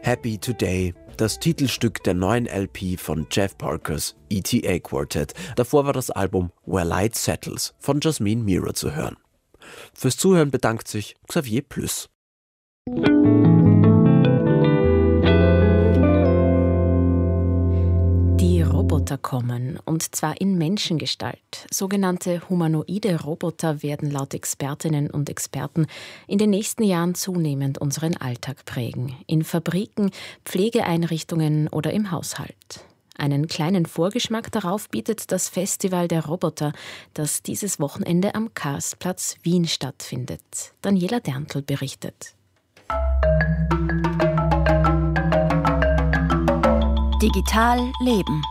Happy Today, das Titelstück der neuen LP von Jeff Parkers ETA Quartet. Davor war das Album Where Light Settles von Jasmine Mira zu hören. Fürs Zuhören bedankt sich Xavier Plüss. Die Roboter kommen, und zwar in Menschengestalt. Sogenannte humanoide Roboter werden laut Expertinnen und Experten in den nächsten Jahren zunehmend unseren Alltag prägen. In Fabriken, Pflegeeinrichtungen oder im Haushalt. Einen kleinen Vorgeschmack darauf bietet das Festival der Roboter, das dieses Wochenende am Karlsplatz Wien stattfindet. Daniela Derntl berichtet. Digital leben.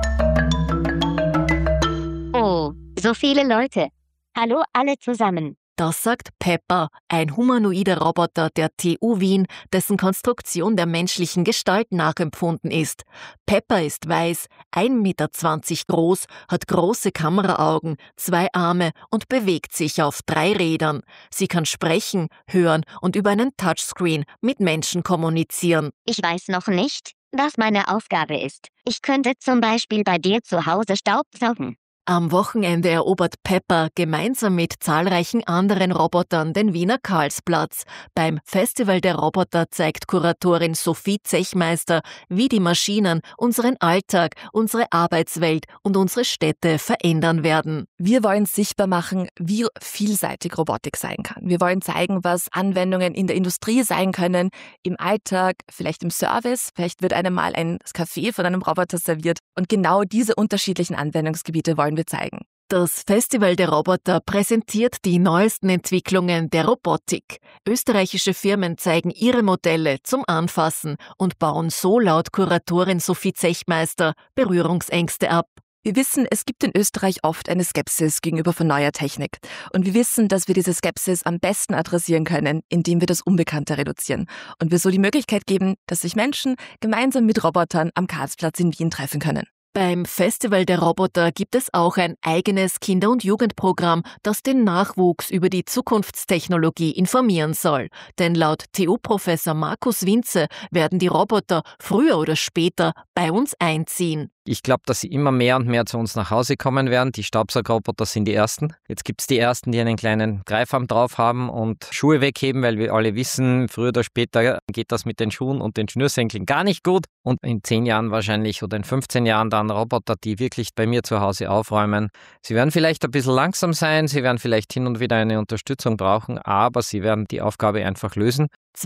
Oh, so viele Leute. Hallo alle zusammen. Das sagt Pepper, ein humanoider Roboter der TU Wien, dessen Konstruktion der menschlichen Gestalt nachempfunden ist. Pepper ist weiß, 1,20 Meter groß, hat große Kameraaugen, 2 Arme und bewegt sich auf 3 Rädern. Sie kann sprechen, hören und über einen Touchscreen mit Menschen kommunizieren. Ich weiß noch nicht, was meine Aufgabe ist. Ich könnte zum Beispiel bei dir zu Hause Staubsaugen. Am Wochenende erobert Pepper gemeinsam mit zahlreichen anderen Robotern den Wiener Karlsplatz. Beim Festival der Roboter zeigt Kuratorin Sophie Zechmeister, wie die Maschinen unseren Alltag, unsere Arbeitswelt und unsere Städte verändern werden. Wir wollen sichtbar machen, wie vielseitig Robotik sein kann. Wir wollen zeigen, was Anwendungen in der Industrie sein können, im Alltag, vielleicht im Service, vielleicht wird einem mal ein Kaffee von einem Roboter serviert. Und genau diese unterschiedlichen Anwendungsgebiete wollen wir zeigen. Das Festival der Roboter präsentiert die neuesten Entwicklungen der Robotik. Österreichische Firmen zeigen ihre Modelle zum Anfassen und bauen so laut Kuratorin Sophie Zechmeister Berührungsängste ab. Wir wissen, es gibt in Österreich oft eine Skepsis gegenüber von neuer Technik. Und wir wissen, dass wir diese Skepsis am besten adressieren können, indem wir das Unbekannte reduzieren. Und wir so die Möglichkeit geben, dass sich Menschen gemeinsam mit Robotern am Karlsplatz in Wien treffen können. Beim Festival der Roboter gibt es auch ein eigenes Kinder- und Jugendprogramm, das den Nachwuchs über die Zukunftstechnologie informieren soll. Denn laut TU-Professor Markus Winze werden die Roboter früher oder später bei uns einziehen. Ich glaube, dass sie immer mehr und mehr zu uns nach Hause kommen werden. Die Staubsaugerroboter sind die ersten. Jetzt gibt es die ersten, die einen kleinen Greifarm drauf haben und Schuhe wegheben, weil wir alle wissen, früher oder später geht das mit den Schuhen und den Schnürsenkeln gar nicht gut. Und in 10 Jahren wahrscheinlich oder in 15 Jahren dann Roboter, die wirklich bei mir zu Hause aufräumen. Sie werden vielleicht ein bisschen langsam sein, sie werden vielleicht hin und wieder eine Unterstützung brauchen, aber sie werden die Aufgabe einfach lösen.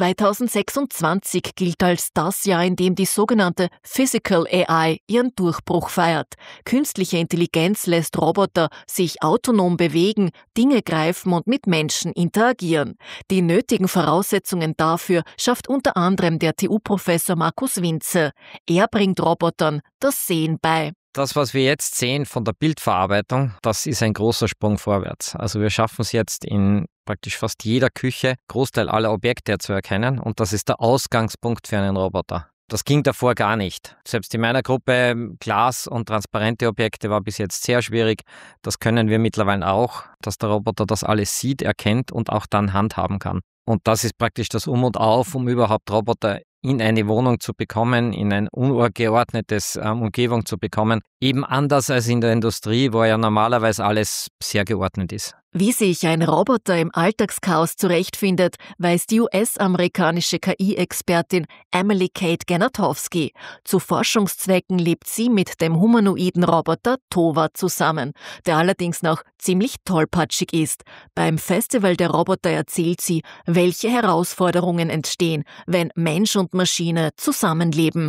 2026 gilt als das Jahr, in dem die sogenannte Physical AI ihren Durchbruch feiert. Künstliche Intelligenz lässt Roboter sich autonom bewegen, Dinge greifen und mit Menschen interagieren. Die nötigen Voraussetzungen dafür schafft unter anderem der TU-Professor Markus Winze. Er bringt Robotern das Sehen bei. Das, was wir jetzt sehen von der Bildverarbeitung, das ist ein großer Sprung vorwärts. Also wir schaffen es jetzt in praktisch fast jeder Küche, Großteil aller Objekte zu erkennen und das ist der Ausgangspunkt für einen Roboter. Das ging davor gar nicht. Selbst in meiner Gruppe Glas- und transparente Objekte war bis jetzt sehr schwierig. Das können wir mittlerweile auch, dass der Roboter das alles sieht, erkennt und auch dann handhaben kann. Und das ist praktisch das Um und Auf, um überhaupt Roboter in eine Wohnung zu bekommen, in eine ungeordnetes Umgebung zu bekommen. Eben anders als in der Industrie, wo ja normalerweise alles sehr geordnet ist. Wie sich ein Roboter im Alltagschaos zurechtfindet, weiß die US-amerikanische KI-Expertin Emily Kate Gernatowski. Zu Forschungszwecken lebt sie mit dem humanoiden Roboter Tova zusammen, der allerdings noch ziemlich tollpatschig ist. Beim Festival der Roboter erzählt sie, welche Herausforderungen entstehen, wenn Mensch und Maschine zusammenleben.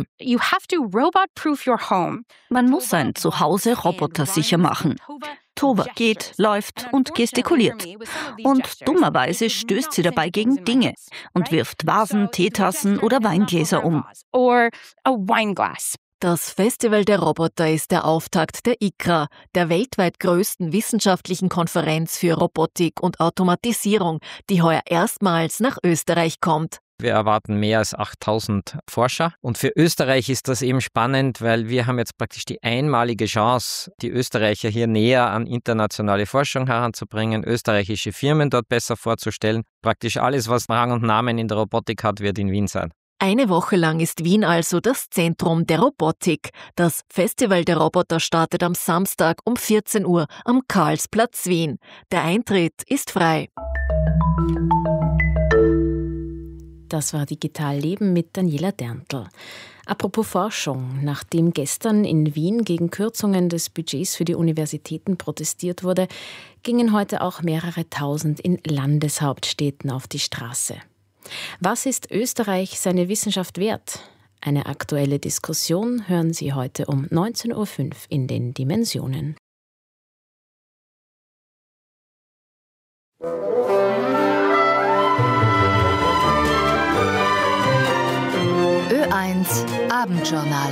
Man muss sein Zuhause robotersicher machen. Tova geht, läuft und gestikuliert. Und dummerweise stößt sie dabei gegen Dinge und wirft Vasen, Teetassen oder Weingläser um. Das Festival der Roboter ist der Auftakt der ICRA, der weltweit größten wissenschaftlichen Konferenz für Robotik und Automatisierung, die heuer erstmals nach Österreich kommt. Wir erwarten mehr als 8000 Forscher und für Österreich ist das eben spannend, weil wir haben jetzt praktisch die einmalige Chance, die Österreicher hier näher an internationale Forschung heranzubringen, österreichische Firmen dort besser vorzustellen. Praktisch alles, was Rang und Namen in der Robotik hat, wird in Wien sein. Eine Woche lang ist Wien also das Zentrum der Robotik. Das Festival der Roboter startet am Samstag um 14 Uhr am Karlsplatz Wien. Der Eintritt ist frei. Das war Digital Leben mit Daniela Derntl. Apropos Forschung, nachdem gestern in Wien gegen Kürzungen des Budgets für die Universitäten protestiert wurde, gingen heute auch mehrere Tausend in Landeshauptstädten auf die Straße. Was ist Österreich seine Wissenschaft wert? Eine aktuelle Diskussion hören Sie heute um 19.05 Uhr in den Dimensionen. Ö1 Abendjournal.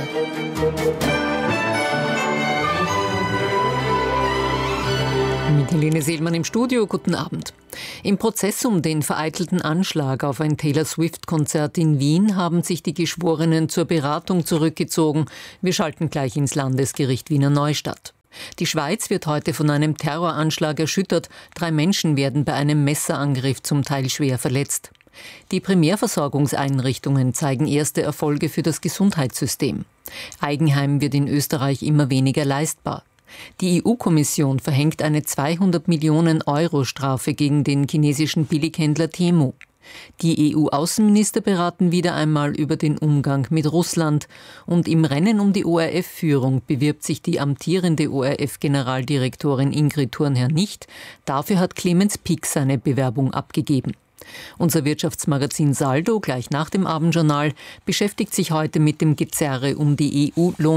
Mit Helene Seelmann im Studio, guten Abend. Im Prozess um den vereitelten Anschlag auf ein Taylor Swift-Konzert in Wien haben sich die Geschworenen zur Beratung zurückgezogen. Wir schalten gleich ins Landesgericht Wiener Neustadt. Die Schweiz wird heute von einem Terroranschlag erschüttert. 3 Menschen werden bei einem Messerangriff zum Teil schwer verletzt. Die Primärversorgungseinrichtungen zeigen erste Erfolge für das Gesundheitssystem. Eigenheim wird in Österreich immer weniger leistbar. Die EU-Kommission verhängt eine 200 Millionen Euro Strafe gegen den chinesischen Billighändler Temu. Die EU-Außenminister beraten wieder einmal über den Umgang mit Russland. Und im Rennen um die ORF-Führung bewirbt sich die amtierende ORF-Generaldirektorin Ingrid Thurnherr nicht. Dafür hat Clemens Pick seine Bewerbung abgegeben. Unser Wirtschaftsmagazin Saldo, gleich nach dem Abendjournal, beschäftigt sich heute mit dem Gezerre um die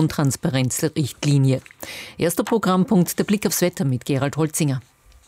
EU-Lohntransparenzrichtlinie. Erster Programmpunkt, der Blick aufs Wetter mit Gerald Holzinger.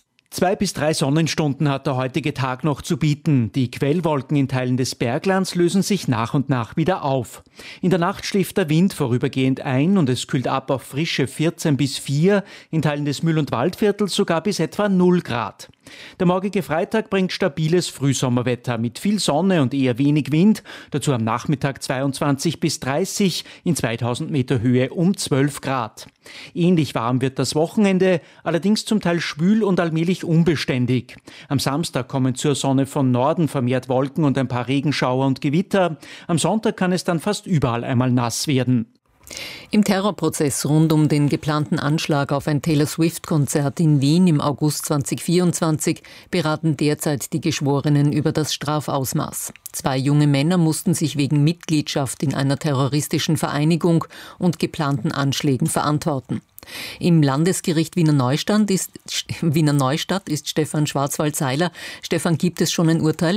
2 bis 3 Sonnenstunden hat der heutige Tag noch zu bieten. Die Quellwolken in Teilen des Berglands lösen sich nach und nach wieder auf. In der Nacht schläft der Wind vorübergehend ein und es kühlt ab auf frische 14 bis 4, in Teilen des Mühl- und Waldviertels sogar bis etwa 0 Grad. Der morgige Freitag bringt stabiles Frühsommerwetter mit viel Sonne und eher wenig Wind, dazu am Nachmittag 22 bis 30, in 2000 Meter Höhe um 12 Grad. Ähnlich warm wird das Wochenende, allerdings zum Teil schwül und allmählich unbeständig. Am Samstag kommen zur Sonne von Norden vermehrt Wolken und ein paar Regenschauer und Gewitter. Am Sonntag kann es dann fast überall einmal nass werden. Im Terrorprozess rund um den geplanten Anschlag auf ein Taylor Swift-Konzert in Wien im August 2024 beraten derzeit die Geschworenen über das Strafausmaß. 2 junge Männer mussten sich wegen Mitgliedschaft in einer terroristischen Vereinigung und geplanten Anschlägen verantworten. Im Landesgericht Wiener Neustadt ist Stefan Schwarzwald-Seiler. Stefan, gibt es schon ein Urteil?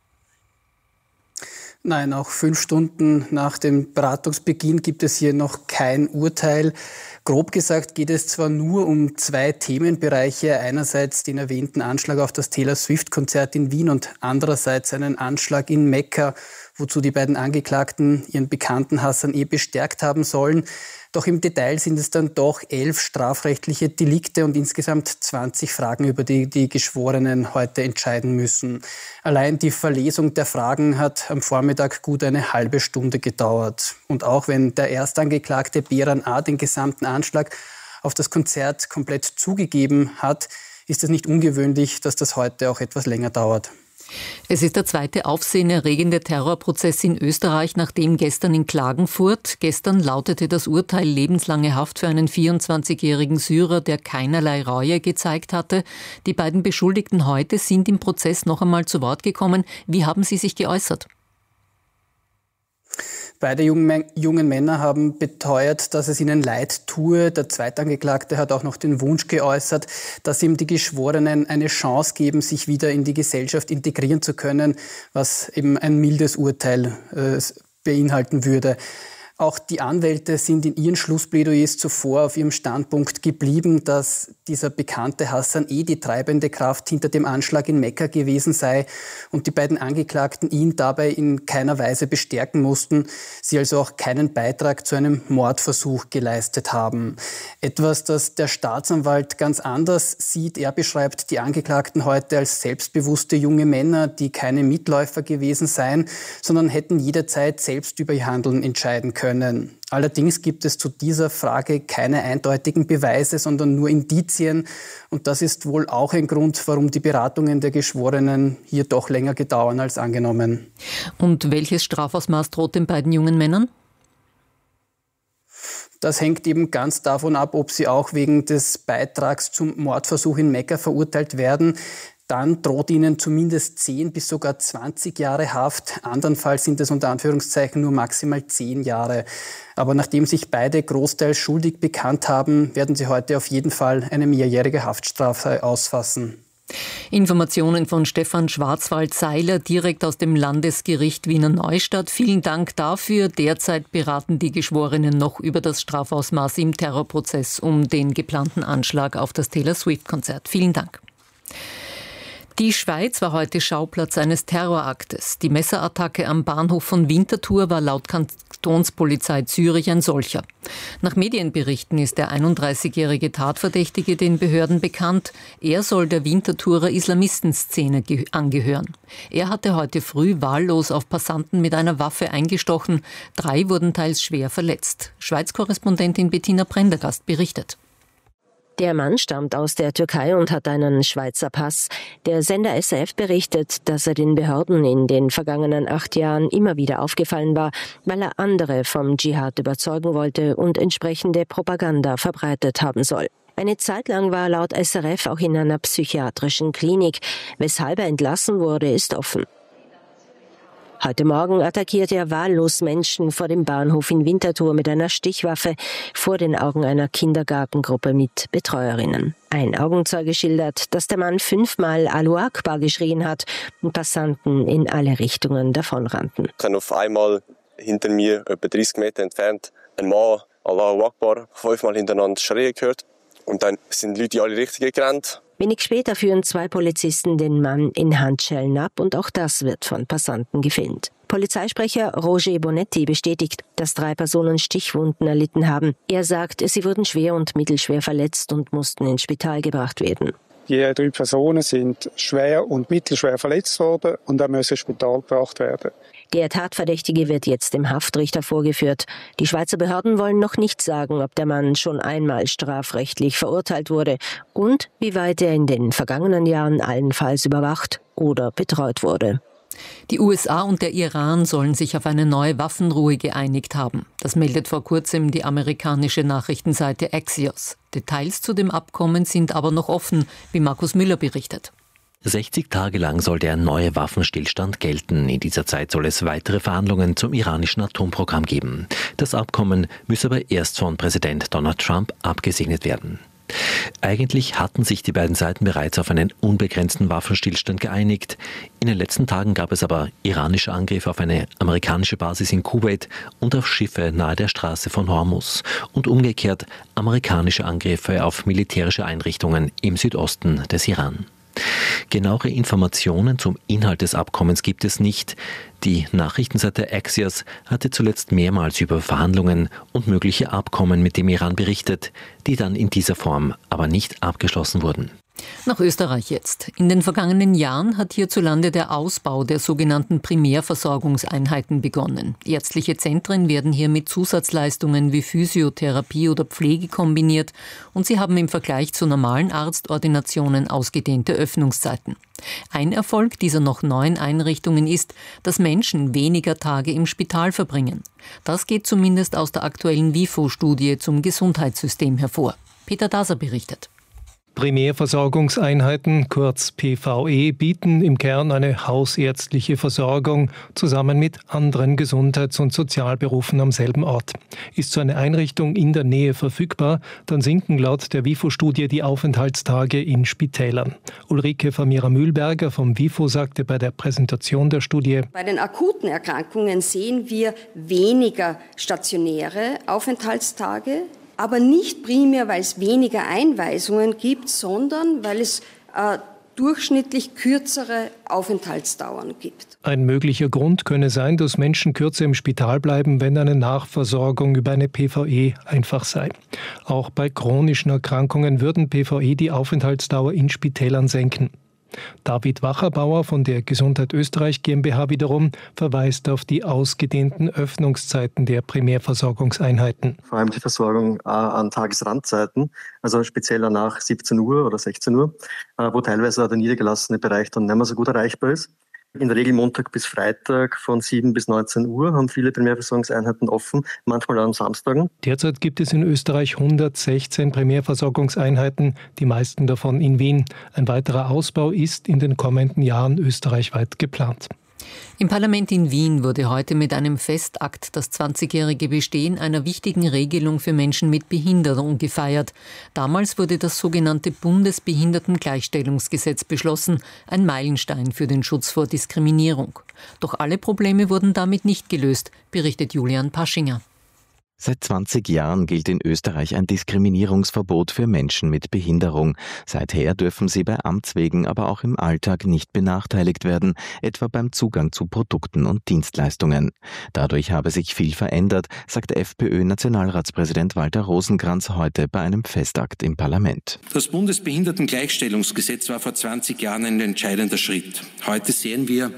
Nein, auch 5 Stunden nach dem Beratungsbeginn gibt es hier noch kein Urteil. Grob gesagt geht es zwar nur um 2 Themenbereiche. Einerseits den erwähnten Anschlag auf das Taylor Swift-Konzert in Wien und andererseits einen Anschlag in Mekka, wozu die beiden Angeklagten ihren Bekannten Hassan bestärkt haben sollen. Doch im Detail sind es dann doch 11 strafrechtliche Delikte und insgesamt 20 Fragen, über die die Geschworenen heute entscheiden müssen. Allein die Verlesung der Fragen hat am Vormittag gut eine halbe Stunde gedauert. Und auch wenn der Erstangeklagte Beran A. den gesamten Anschlag auf das Konzert komplett zugegeben hat, ist es nicht ungewöhnlich, dass das heute auch etwas länger dauert. Es ist der zweite aufsehenerregende Terrorprozess in Österreich, nachdem gestern in Klagenfurt. Gestern lautete das Urteil lebenslange Haft für einen 24-jährigen Syrer, der keinerlei Reue gezeigt hatte. Die beiden Beschuldigten heute sind im Prozess noch einmal zu Wort gekommen. Wie haben sie sich geäußert? Beide jungen Männer haben beteuert, dass es ihnen leid tue. Der Zweitangeklagte hat auch noch den Wunsch geäußert, dass ihm die Geschworenen eine Chance geben, sich wieder in die Gesellschaft integrieren zu können, was eben ein mildes Urteil beinhalten würde. Auch die Anwälte sind in ihren Schlussplädoyers zuvor auf ihrem Standpunkt geblieben, dass dieser bekannte Hassan die treibende Kraft hinter dem Anschlag in Mekka gewesen sei und die beiden Angeklagten ihn dabei in keiner Weise bestärken mussten, sie also auch keinen Beitrag zu einem Mordversuch geleistet haben. Etwas, das der Staatsanwalt ganz anders sieht. Er beschreibt die Angeklagten heute als selbstbewusste junge Männer, die keine Mitläufer gewesen seien, sondern hätten jederzeit selbst über ihr Handeln entscheiden können. können. Allerdings gibt es zu dieser Frage keine eindeutigen Beweise, sondern nur Indizien. Und das ist wohl auch ein Grund, warum die Beratungen der Geschworenen hier doch länger gedauert als angenommen. Und welches Strafausmaß droht den beiden jungen Männern? Das hängt eben ganz davon ab, ob sie auch wegen des Beitrags zum Mordversuch in Mekka verurteilt werden. Dann droht ihnen zumindest 10 bis sogar 20 Jahre Haft. Andernfalls sind es unter Anführungszeichen nur maximal 10 Jahre. Aber nachdem sich beide großteils schuldig bekannt haben, werden sie heute auf jeden Fall eine mehrjährige Haftstrafe ausfassen. Informationen von Stefan Schwarzwald-Seiler direkt aus dem Landesgericht Wiener Neustadt. Vielen Dank dafür. Derzeit beraten die Geschworenen noch über das Strafausmaß im Terrorprozess um den geplanten Anschlag auf das Taylor Swift-Konzert. Vielen Dank. Die Schweiz war heute Schauplatz eines Terroraktes. Die Messerattacke am Bahnhof von Winterthur war laut Kantonspolizei Zürich ein solcher. Nach Medienberichten ist der 31-jährige Tatverdächtige den Behörden bekannt. Er soll der Winterthurer Islamistenszene angehören. Er hatte heute früh wahllos auf Passanten mit einer Waffe eingestochen. 3 wurden teils schwer verletzt. Schweiz-Korrespondentin Bettina Prendergast berichtet. Der Mann stammt aus der Türkei und hat einen Schweizer Pass. Der Sender SRF berichtet, dass er den Behörden in den vergangenen 8 Jahren immer wieder aufgefallen war, weil er andere vom Dschihad überzeugen wollte und entsprechende Propaganda verbreitet haben soll. Eine Zeit lang war er laut SRF auch in einer psychiatrischen Klinik. Weshalb er entlassen wurde, ist offen. Heute Morgen attackierte er wahllos Menschen vor dem Bahnhof in Winterthur mit einer Stichwaffe vor den Augen einer Kindergartengruppe mit Betreuerinnen. Ein Augenzeuge schildert, dass der Mann 5-mal Allahu Akbar geschrien hat und Passanten in alle Richtungen davonrannten. Ich habe auf einmal hinter mir, etwa 30 Meter entfernt, ein Mann Allahu Akbar 5-mal hintereinander schreien gehört. Und dann sind die Leute in alle Richtungen gerannt. Wenig später führen 2 Polizisten den Mann in Handschellen ab und auch das wird von Passanten gefilmt. Polizeisprecher Roger Bonetti bestätigt, dass 3 Personen Stichwunden erlitten haben. Er sagt, sie wurden schwer und mittelschwer verletzt und mussten ins Spital gebracht werden. Die 3 Personen sind schwer und mittelschwer verletzt worden und müssen ins Spital gebracht werden. Der Tatverdächtige wird jetzt dem Haftrichter vorgeführt. Die Schweizer Behörden wollen noch nicht sagen, ob der Mann schon einmal strafrechtlich verurteilt wurde und wie weit er in den vergangenen Jahren allenfalls überwacht oder betreut wurde. Die USA und der Iran sollen sich auf eine neue Waffenruhe geeinigt haben. Das meldet vor kurzem die amerikanische Nachrichtenseite Axios. Details zu dem Abkommen sind aber noch offen, wie Markus Müller berichtet. 60 Tage lang soll der neue Waffenstillstand gelten. In dieser Zeit soll es weitere Verhandlungen zum iranischen Atomprogramm geben. Das Abkommen müsse aber erst von Präsident Donald Trump abgesegnet werden. Eigentlich hatten sich die beiden Seiten bereits auf einen unbegrenzten Waffenstillstand geeinigt. In den letzten Tagen gab es aber iranische Angriffe auf eine amerikanische Basis in Kuwait und auf Schiffe nahe der Straße von Hormuz und umgekehrt amerikanische Angriffe auf militärische Einrichtungen im Südosten des Iran. Genauere Informationen zum Inhalt des Abkommens gibt es nicht. Die Nachrichtenseite Axios hatte zuletzt mehrmals über Verhandlungen und mögliche Abkommen mit dem Iran berichtet, die dann in dieser Form aber nicht abgeschlossen wurden. Nach Österreich jetzt. In den vergangenen Jahren hat hierzulande der Ausbau der sogenannten Primärversorgungseinheiten begonnen. Ärztliche Zentren werden hier mit Zusatzleistungen wie Physiotherapie oder Pflege kombiniert und sie haben im Vergleich zu normalen Arztordinationen ausgedehnte Öffnungszeiten. Ein Erfolg dieser noch neuen Einrichtungen ist, dass Menschen weniger Tage im Spital verbringen. Das geht zumindest aus der aktuellen WIFO-Studie zum Gesundheitssystem hervor. Peter Daser berichtet. Primärversorgungseinheiten, kurz PVE, bieten im Kern eine hausärztliche Versorgung zusammen mit anderen Gesundheits- und Sozialberufen am selben Ort. Ist so eine Einrichtung in der Nähe verfügbar, dann sinken laut der WIFO-Studie die Aufenthaltstage in Spitälern. Ulrike Famira-Mühlberger vom WIFO sagte bei der Präsentation der Studie: Bei den akuten Erkrankungen sehen wir weniger stationäre Aufenthaltstage, aber nicht primär, weil es weniger Einweisungen gibt, sondern weil es durchschnittlich kürzere Aufenthaltsdauern gibt. Ein möglicher Grund könne sein, dass Menschen kürzer im Spital bleiben, wenn eine Nachversorgung über eine PVE einfach sei. Auch bei chronischen Erkrankungen würden PVE die Aufenthaltsdauer in Spitälern senken. David Wacherbauer von der Gesundheit Österreich GmbH wiederum verweist auf die ausgedehnten Öffnungszeiten der Primärversorgungseinheiten. Vor allem die Versorgung an Tagesrandzeiten, also speziell nach 17 Uhr oder 16 Uhr, wo teilweise der niedergelassene Bereich dann nicht mehr so gut erreichbar ist. In der Regel Montag bis Freitag von 7 bis 19 Uhr haben viele Primärversorgungseinheiten offen, manchmal an Samstagen. Derzeit gibt es in Österreich 116 Primärversorgungseinheiten, die meisten davon in Wien. Ein weiterer Ausbau ist in den kommenden Jahren österreichweit geplant. Im Parlament in Wien wurde heute mit einem Festakt das 20-jährige Bestehen einer wichtigen Regelung für Menschen mit Behinderung gefeiert. Damals wurde das sogenannte Bundesbehindertengleichstellungsgesetz beschlossen, ein Meilenstein für den Schutz vor Diskriminierung. Doch alle Probleme wurden damit nicht gelöst, berichtet Julian Paschinger. Seit 20 Jahren gilt in Österreich ein Diskriminierungsverbot für Menschen mit Behinderung. Seither dürfen sie bei Amtswegen, aber auch im Alltag nicht benachteiligt werden, etwa beim Zugang zu Produkten und Dienstleistungen. Dadurch habe sich viel verändert, sagt FPÖ-Nationalratspräsident Walter Rosenkranz heute bei einem Festakt im Parlament. Das Bundesbehindertengleichstellungsgesetz war vor 20 Jahren ein entscheidender Schritt. Heute sehen wir,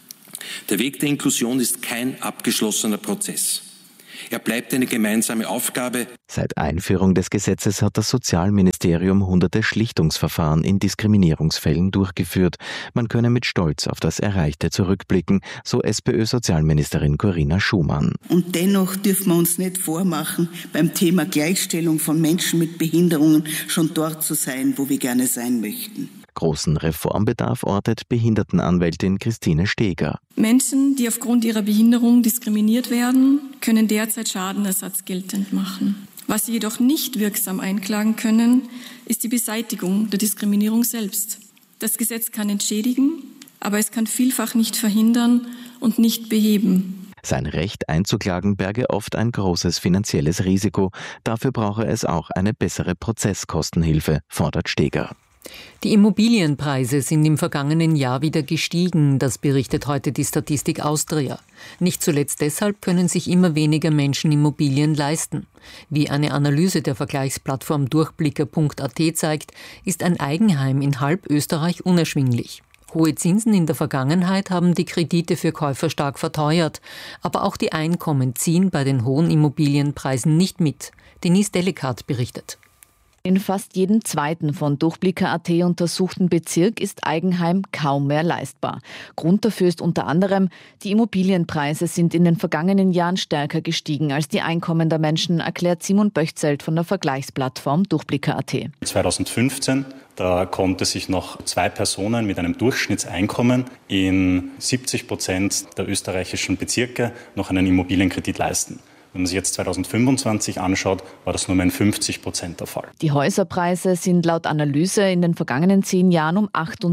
der Weg der Inklusion ist kein abgeschlossener Prozess. Er bleibt eine gemeinsame Aufgabe. Seit Einführung des Gesetzes hat das Sozialministerium hunderte Schlichtungsverfahren in Diskriminierungsfällen durchgeführt. Man könne mit Stolz auf das Erreichte zurückblicken, so SPÖ-Sozialministerin Corinna Schumann. Und dennoch dürfen wir uns nicht vormachen, beim Thema Gleichstellung von Menschen mit Behinderungen schon dort zu sein, wo wir gerne sein möchten. Großen Reformbedarf ortet Behindertenanwältin Christine Steger. Menschen, die aufgrund ihrer Behinderung diskriminiert werden, können derzeit Schadenersatz geltend machen. Was sie jedoch nicht wirksam einklagen können, ist die Beseitigung der Diskriminierung selbst. Das Gesetz kann entschädigen, aber es kann vielfach nicht verhindern und nicht beheben. Sein Recht einzuklagen berge oft ein großes finanzielles Risiko. Dafür brauche es auch eine bessere Prozesskostenhilfe, fordert Steger. Die Immobilienpreise sind im vergangenen Jahr wieder gestiegen, das berichtet heute die Statistik Austria. Nicht zuletzt deshalb können sich immer weniger Menschen Immobilien leisten. Wie eine Analyse der Vergleichsplattform Durchblicker.at zeigt, ist ein Eigenheim in halb Österreich unerschwinglich. Hohe Zinsen in der Vergangenheit haben die Kredite für Käufer stark verteuert, aber auch die Einkommen ziehen bei den hohen Immobilienpreisen nicht mit. Denise Delikat berichtet. In fast jedem zweiten von Durchblicker.at untersuchten Bezirk ist Eigenheim kaum mehr leistbar. Grund dafür ist unter anderem, die Immobilienpreise sind in den vergangenen Jahren stärker gestiegen als die Einkommen der Menschen, erklärt Simon Böchzelt von der Vergleichsplattform Durchblicker.at. 2015, da konnte sich noch 2 Personen mit einem Durchschnittseinkommen in 70% der österreichischen Bezirke noch einen Immobilienkredit leisten. Wenn man sich jetzt 2025 anschaut, war das nur mehr in 50% der Fall. Die Häuserpreise sind laut Analyse in den vergangenen 10 Jahren um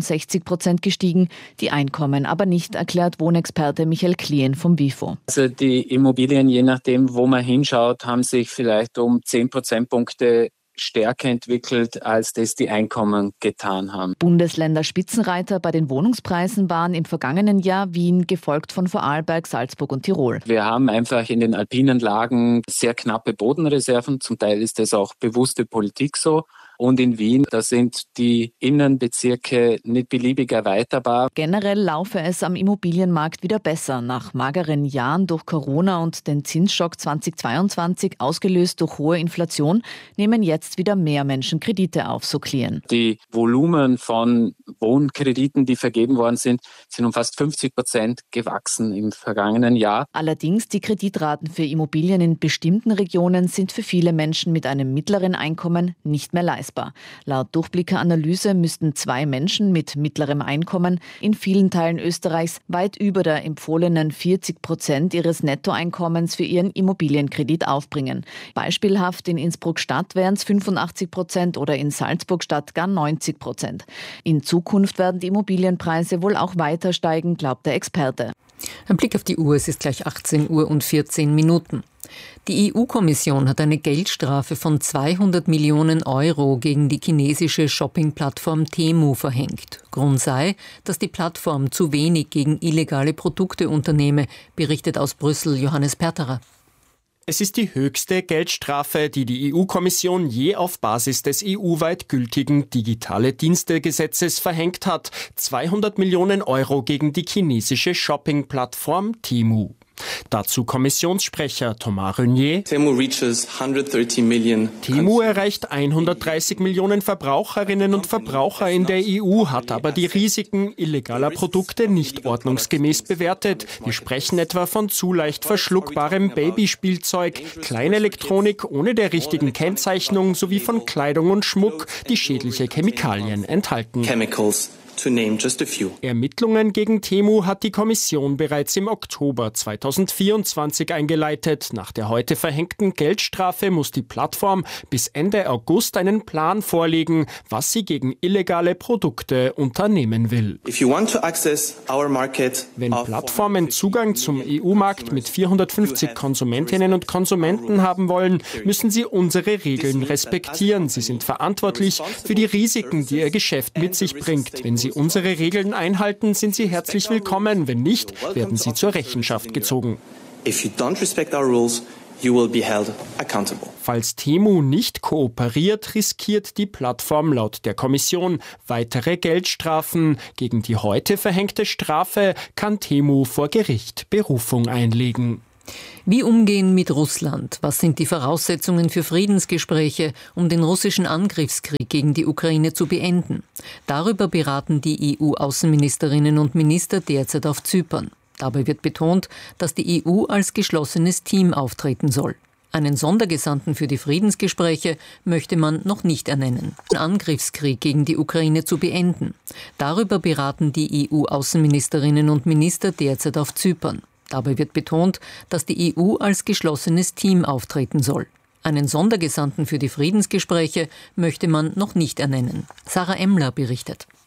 68% gestiegen, die Einkommen aber nicht, erklärt Wohnexperte Michael Klien vom WIFO. Also die Immobilien, je nachdem, wo man hinschaut, haben sich vielleicht um 10 Prozentpunkte stärker entwickelt, als das die Einkommen getan haben. Bundesländer-Spitzenreiter bei den Wohnungspreisen waren im vergangenen Jahr Wien, gefolgt von Vorarlberg, Salzburg und Tirol. Wir haben einfach in den alpinen Lagen sehr knappe Bodenreserven. Zum Teil ist das auch bewusste Politik so. Und in Wien, da sind die Innenbezirke nicht beliebig erweiterbar. Generell laufe es am Immobilienmarkt wieder besser. Nach mageren Jahren durch Corona und den Zinsschock 2022, ausgelöst durch hohe Inflation, nehmen jetzt wieder mehr Menschen Kredite auf, so Klien. Die Volumen von Wohnkrediten, die vergeben worden sind um fast 50% gewachsen im vergangenen Jahr. Allerdings, die Kreditraten für Immobilien in bestimmten Regionen sind für viele Menschen mit einem mittleren Einkommen nicht mehr leistbar. Laut Durchblicker-Analyse müssten 2 Menschen mit mittlerem Einkommen in vielen Teilen Österreichs weit über der empfohlenen 40% ihres Nettoeinkommens für ihren Immobilienkredit aufbringen. Beispielhaft in Innsbruck-Stadt wären es 85% oder in Salzburg-Stadt gar 90%. In Zukunft werden die Immobilienpreise wohl auch weiter steigen, glaubt der Experte. Ein Blick auf die Uhr, es ist gleich 18 Uhr und 14 Minuten. Die EU-Kommission hat eine Geldstrafe von 200 Millionen Euro gegen die chinesische Shopping-Plattform Temu verhängt. Grund sei, dass die Plattform zu wenig gegen illegale Produkte unternehme, berichtet aus Brüssel Johannes Perterer. Es ist die höchste Geldstrafe, die die EU-Kommission je auf Basis des EU-weit gültigen Digitale-Dienste-Gesetzes verhängt hat. 200 Millionen Euro gegen die chinesische Shopping-Plattform Temu. Dazu Kommissionssprecher Thomas Renier. Temu erreicht 130 Millionen Verbraucherinnen und Verbraucher in der EU, hat aber die Risiken illegaler Produkte nicht ordnungsgemäß bewertet. Wir sprechen etwa von zu leicht verschluckbarem Babyspielzeug, Kleinelektronik ohne der richtigen Kennzeichnung sowie von Kleidung und Schmuck, die schädliche Chemikalien enthalten. To name just a few. Ermittlungen gegen Temu hat die Kommission bereits im Oktober 2024 eingeleitet. Nach der heute verhängten Geldstrafe muss die Plattform bis Ende August einen Plan vorlegen, was sie gegen illegale Produkte unternehmen will. Wenn Plattformen Zugang zum EU-Markt mit 450 Konsumentinnen und Konsumenten haben wollen, müssen sie unsere Regeln respektieren. Sie sind verantwortlich für die Risiken, die ihr Geschäft mit sich bringt. Wenn sie unsere Regeln einhalten, sind sie herzlich willkommen. Wenn nicht, werden sie zur Rechenschaft gezogen. Falls Temu nicht kooperiert, riskiert die Plattform laut der Kommission weitere Geldstrafen. Gegen die heute verhängte Strafe kann Temu vor Gericht Berufung einlegen. Wie umgehen mit Russland? Was sind die Voraussetzungen für Friedensgespräche, um den russischen Angriffskrieg gegen die Ukraine zu beenden? Darüber beraten die EU-Außenministerinnen und Minister derzeit auf Zypern. Dabei wird betont, dass die EU als geschlossenes Team auftreten soll. Einen Sondergesandten für die Friedensgespräche möchte man noch nicht ernennen. Den Angriffskrieg gegen die Ukraine zu beenden. Darüber beraten die EU-Außenministerinnen und Minister derzeit auf Zypern. Dabei wird betont, dass die EU als geschlossenes Team auftreten soll. Einen Sondergesandten für die Friedensgespräche möchte man noch nicht ernennen. Sarah Emmler berichtet.